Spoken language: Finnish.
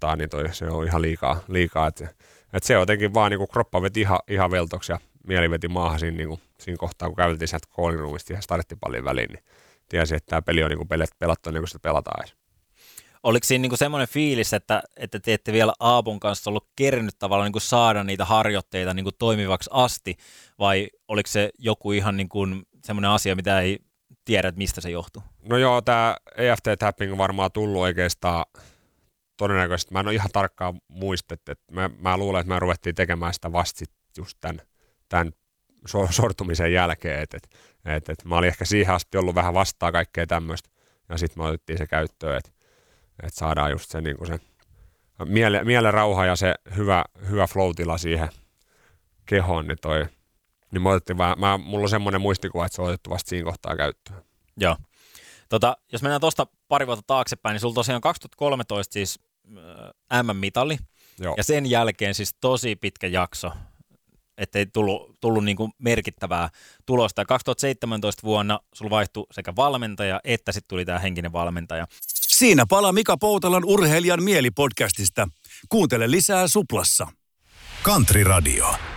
kohtaa, niin se on ihan liikaa. Että se jotenkin vaan niin kuin kroppa veti ihan veltoksi ja mieli veti maahan siinä kohtaa, kun käveltiin sieltä callin roomista ihan starttipallin väliin, niin tiesi, että tämä peli on niin kuin pelattu niin kuin sitä pelataan edes. Oliko siinä niin kuin semmoinen fiilis, että te ette vielä Aapon kanssa ollut kerännyt tavallaan niin kuin saada niitä harjoitteita niin kuin toimivaksi asti, vai oliko se joku ihan niin kuin semmoinen asia, mitä ei tiedä, että mistä se johtuu? No joo, tämä EFT-tapping on varmaan tullut oikeastaan todennäköisesti. Mä en ole ihan tarkkaan muistettu, että mä luulen, että me ruvettiin tekemään sitä vasta just tämän sortumisen jälkeen, että mä olin ehkä siihen asti ollut vähän vastaa kaikkea tämmöistä, ja sitten me otettiin se käyttöön, että saadaan just se, niin kuin se mielen rauha ja se hyvä flow-tila siihen kehoon, niin me otettiin mulla on semmoinen muistikuva, että se on otettu vasta siinä kohtaa käyttöön. Joo. Jos mennään tuosta pari vuotta taaksepäin, niin sulla tosiaan 2013 siis MM-mitali, ja sen jälkeen siis tosi pitkä jakso, ettei tullut niin kuin merkittävää tulosta. Ja 2017 vuonna sulla vaihtui sekä valmentaja, että sitten tuli tämä henkinen valmentaja. Siinä palaa Mika Poutalan Urheilijan mielipodcastista. Kuuntele lisää Suplassa. Country Radio.